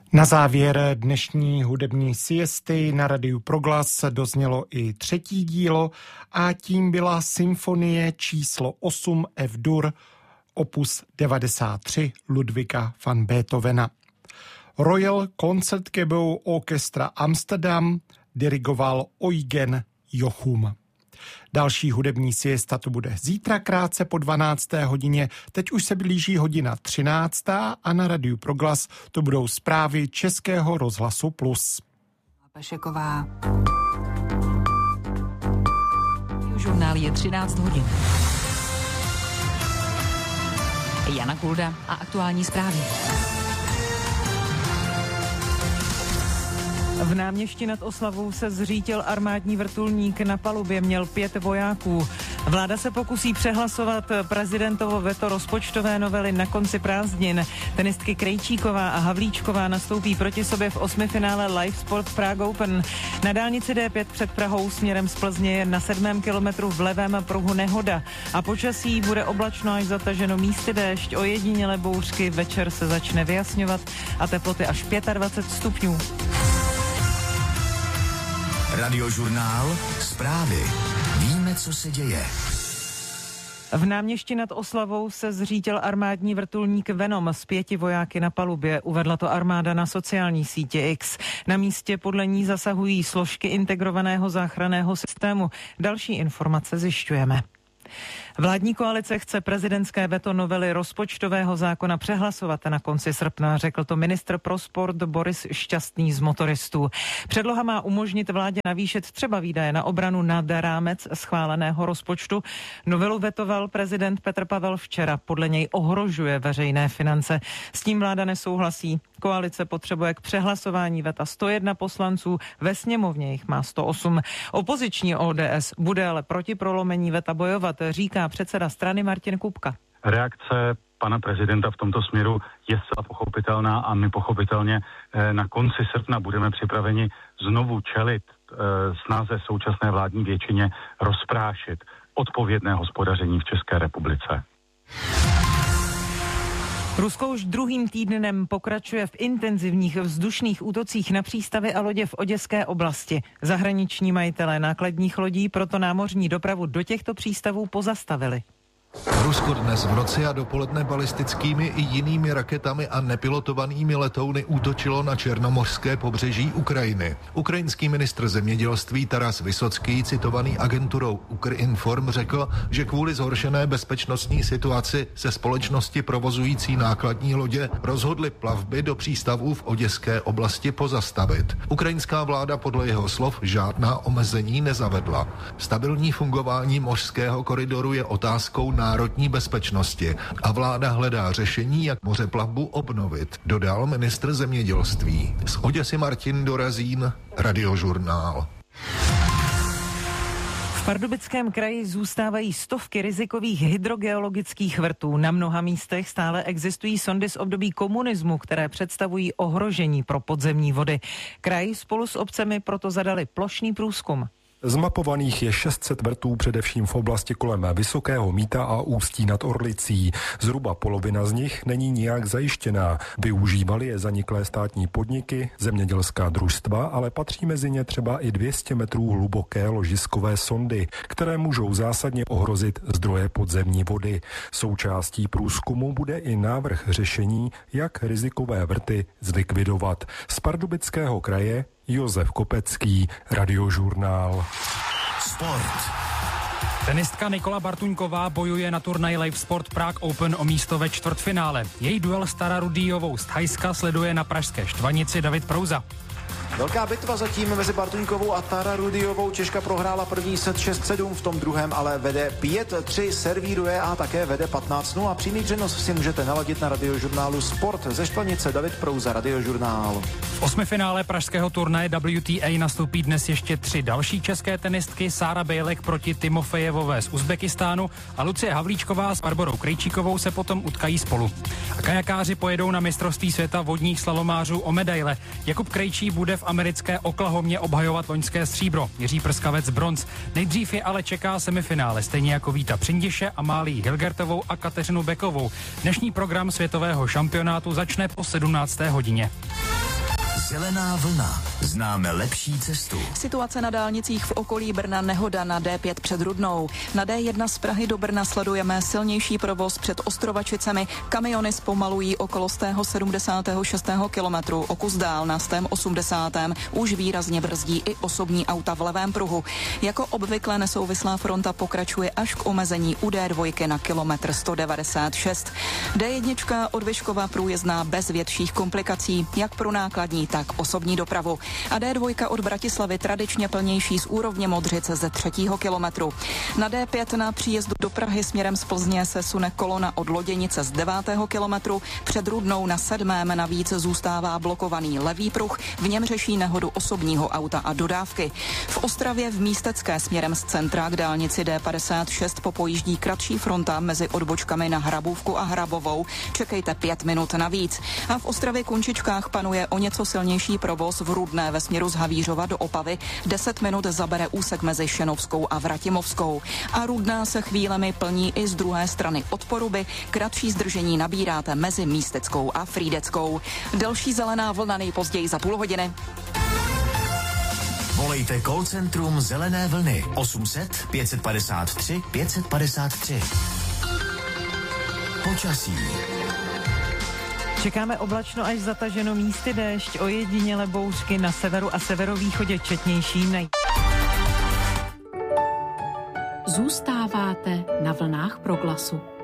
Na závěr dnešní hudební siesty na Radiu Proglas doznělo i třetí dílo a tím byla symfonie číslo 8 F-dur opus 93 Ludwiga van Beethovena. Royal Concertgebouw Orchestra Amsterdam dirigoval Eugen Jochum. Další hudební siesta to bude zítra krátce po 12. hodině, teď už se blíží hodina 13. a na Radiu Proglas to budou zprávy Českého rozhlasu Plus. Pešeková. Žurnál je 13 hodin. Jana Kulda a aktuální zprávy. V Náměšti nad Oslavou se zřítil armádní vrtulník, na palubě měl 5 vojáků. Vláda se pokusí přehlasovat prezidentovo veto rozpočtové novely na konci prázdnin. Tenistky Krejčíková a Havlíčková nastoupí proti sobě v 8. finále Live Sport Prague Open. Na dálnici D5 před Prahou směrem z Plzně je na 7. kilometru v levém pruhu nehoda a počasí bude oblačno až zataženo, místy déšť, ojedinělé bouřky, večer se začne vyjasňovat a teploty až 25 stupňů. Radiožurnál, zprávy. Víme, co se děje. V Náměšti nad Oslavou se zřítil armádní vrtulník Venom s 5 vojáky na palubě, uvedla to armáda na sociální sítě X. Na místě podle ní zasahují složky integrovaného záchranného systému. Další informace zjišťujeme. Vládní koalice chce prezidentské veto novely rozpočtového zákona přehlasovat na konci srpna, řekl to ministr pro sport Boris Šťastný z Motoristů. Předloha má umožnit vládě navýšit třeba výdaje na obranu nad rámec schváleného rozpočtu. Novelu vetoval prezident Petr Pavel včera, podle něj ohrožuje veřejné finance. S tím vláda nesouhlasí. Koalice potřebuje k přehlasování veta 101 poslanců, ve sněmovně jich má 108. Opoziční ODS bude ale proti prolomení veta bojovat, říká předseda strany Martin Kupka. Reakce pana prezidenta v tomto směru je zcela pochopitelná a my pochopitelně na konci srpna budeme připraveni znovu čelit snaze současné vládní většině rozprášit odpovědné hospodaření v České republice. Rusko už druhým týdnem pokračuje v intenzivních vzdušných útocích na přístavy a lodě v oděské oblasti. Zahraniční majitelé nákladních lodí proto námořní dopravu do těchto přístavů pozastavili. Rusko dnes v noci a dopoledne balistickými i jinými raketami a nepilotovanými letouny útočilo na černomořské pobřeží Ukrajiny. Ukrajinský ministr zemědělství Taras Vysocký, citovaný agenturou Ukrinform, řekl, že kvůli zhoršené bezpečnostní situaci se společnosti provozující nákladní lodě rozhodly plavby do přístavů v oděské oblasti pozastavit. Ukrajinská vláda podle jeho slov žádná omezení nezavedla. Stabilní fungování mořského koridoru je otázkou národní bezpečnosti a vláda hledá řešení, jak mořeplavbu obnovit, dodal ministr zemědělství. Z Oděsy Martin Dorazín, Radiožurnál. V Pardubickém kraji zůstávají stovky rizikových hydrogeologických vrtů. Na mnoha místech stále existují sondy z období komunismu, které představují ohrožení pro podzemní vody. Kraj spolu s obcemi proto zadali plošný průzkum. Zmapovaných je 600 vrtů především v oblasti kolem Vysokého Mýta a Ústí nad Orlicí. Zhruba polovina z nich není nijak zajištěná. Využívali je zaniklé státní podniky, zemědělská družstva, ale patří mezi ně třeba i 200 metrů hluboké ložiskové sondy, které můžou zásadně ohrozit zdroje podzemní vody. Součástí průzkumu bude i návrh řešení, jak rizikové vrty zlikvidovat. Z Pardubického kraje Josef Kopecký, Radiožurnál. Sport. Tenistka Nikola Bartuňková bojuje na turnaji Live Sport Prague Open o místo ve čtvrtfinále. Její duel s Tara Rudiovou z Thajska sleduje na pražské Štvanici David Prouza. Velká bitva zatím mezi Bartuňkovou a Tara Rudiovou. Češka prohrála první set 6-7, v tom druhém ale vede 5-3, servíruje a také vede 15-0. A přímý přenos si můžete naladit na Radiožurnálu Sport. Ze Štvanice David Prouza, Radiožurnál. V 8. finále pražského turnaje WTA nastoupí dnes ještě 3 další české tenistky. Sára Bejlek proti Timofejevové z Uzbekistánu a Lucie Havlíčková s Barborou Krejčíkovou se potom utkají spolu. A kajakáři pojedou na mistrovství světa vodních slalomářů o medaile. Jakub Krejčí bude v americké Oklahomě obhajovat loňské stříbro. Jiří Prskavec bronz. Nejdřív je ale čeká semifinále, stejně jako Víta Přindiše, Amálii Hilgertovou a Kateřinu Bekovou. Dnešní program světového šampionátu začne po 17. hodině. Zelená vlna. Známe lepší cestu. Situace na dálnicích v okolí Brna, nehoda na D5 před Rudnou. Na D1 z Prahy do Brna sledujeme silnější provoz před Ostrovačicemi. Kamiony zpomalují okolo 176. kilometru. O kus dál na 180. už výrazně brzdí i osobní auta v levém pruhu. Jako obvykle nesouvislá fronta pokračuje až k omezení u D2 na kilometr 196. D1 od Vyškova průjezdná bez větších komplikací, jak pro nákladní, tak osobní dopravu. A D2 od Bratislavy tradičně plnější z úrovně Modřice ze 3. kilometru. Na D5 na příjezdu do Prahy směrem z Plzně se sune kolona od Loděnice z 9. kilometru. Před Rudnou na 7. navíc zůstává blokovaný levý pruh, v něm řeší nehodu osobního auta a dodávky. V Ostravě v Místecké směrem z centra k dálnici D56 popojíždí kratší fronta mezi odbočkami na Hrabůvku a Hrabovou. Čekejte 5 minut navíc. A v Ostravě Kunčičkách panuje o něco silnější provoz v Rudné ve směru z Havířova do Opavy. 10 minut zabere úsek mezi Šenovskou a Vratimovskou. A Rudná se chvílemi plní i z druhé strany od Poruby. Kratší zdržení nabíráte mezi Místeckou a Frýdeckou. Další zelená vlna nejpozději za půl hodiny. Volejte call centrum Zelené vlny 800 553 553. Počasí. Čekáme oblačno až zataženo, místy déšť, ojediněle bouřky na severu a severovýchodě četnější. Zůstáváte na vlnách Proglasu.